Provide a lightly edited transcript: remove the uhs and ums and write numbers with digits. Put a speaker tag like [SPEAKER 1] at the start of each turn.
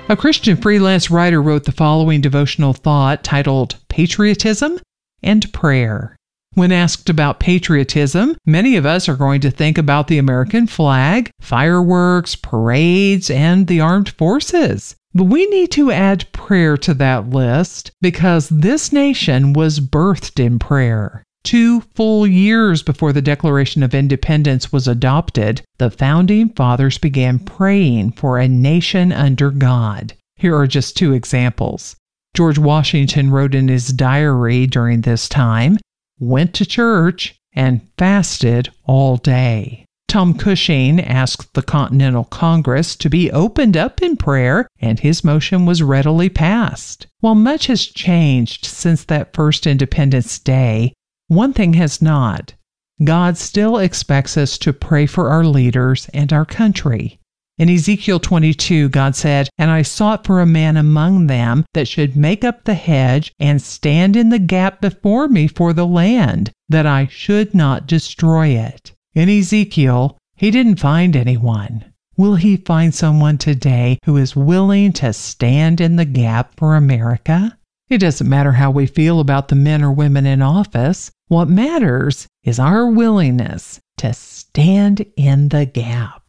[SPEAKER 1] A Christian freelance writer wrote the following devotional thought titled Patriotism and Prayer. When asked about patriotism, many of us are going to think about the American flag, fireworks, parades, and the armed forces. But we need to add prayer to that list because this nation was birthed in prayer. 2 full years before the Declaration of Independence was adopted, the Founding Fathers began praying for a nation under God. Here are just 2 examples. George Washington wrote in his diary during this time, went to church, and fasted all day. Tom Cushing asked the Continental Congress to be opened up in prayer, and his motion was readily passed. While much has changed since that first Independence Day, one thing has not. God still expects us to pray for our leaders and our country. In Ezekiel 22, God said, "And I sought for a man among them that should make up the hedge and stand in the gap before me for the land, that I should not destroy it." In Ezekiel, he didn't find anyone. Will he find someone today who is willing to stand in the gap for America? It doesn't matter how we feel about the men or women in office. What matters is our willingness to stand in the gap.